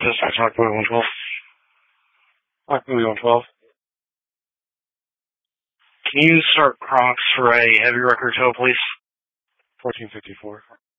Dispatch Lockwood 112. Lockwood 112. Can you start Crocs for a heavy record tow, please? 1454.